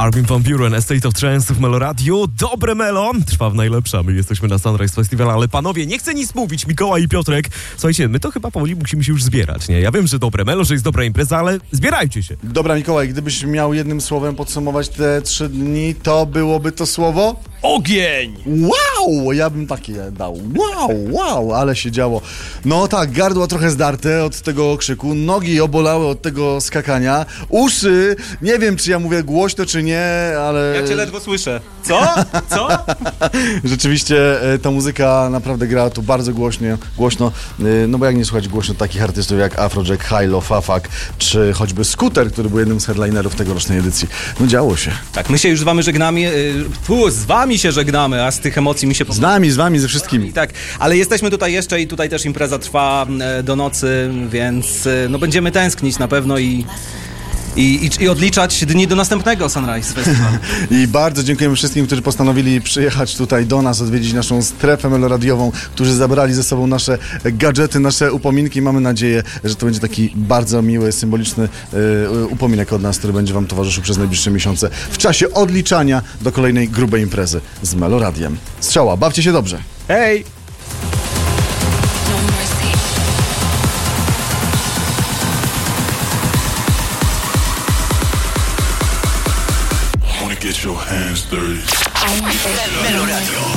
Armin van Buuren, A State of Trance w Meloradiu. Dobre melo, trwa w najlepsza. My jesteśmy na Sunrise Festival, ale panowie, nie chcę nic mówić, Mikołaj i Piotrek. Słuchajcie, my to chyba powoli musimy się już zbierać, nie? Ja wiem, że dobre melo, że jest dobra impreza, ale zbierajcie się. Dobra, Mikołaj, gdybyś miał jednym słowem podsumować te 3 dni, to byłoby to słowo? Ogień! Wow! Ja bym takie dał. Wow, ale się działo. No tak, gardła trochę zdarte od tego krzyku, nogi obolały od tego skakania, uszy, nie wiem, czy ja mówię głośno, czy nie, ale... Ja cię ledwo słyszę. Co? Co? Rzeczywiście ta muzyka naprawdę grała tu bardzo głośno, no bo jak nie słuchać głośno takich artystów jak Afrojack, Hilo, Fafak, czy choćby Scooter, który był jednym z headlinerów tegorocznej edycji. No działo się. Tak, my się już z wami żegnamy, z wami się żegnamy, a z tych emocji mi się... Z nami, ze wszystkimi. Tak, ale jesteśmy tutaj jeszcze i tutaj też impreza trwa do nocy, więc no będziemy tęsknić na pewno i odliczać dni do następnego Sunrise Festival. I bardzo dziękujemy wszystkim, którzy postanowili przyjechać tutaj do nas, odwiedzić naszą strefę meloradiową, którzy zabrali ze sobą nasze gadżety, nasze upominki. Mamy nadzieję, że to będzie taki bardzo miły, symboliczny upominek od nas, który będzie wam towarzyszył przez najbliższe miesiące w czasie odliczania do kolejnej grubej imprezy z Meloradiem. Strzała, bawcie się dobrze. Hej! Get your hands dirty. Meloradio.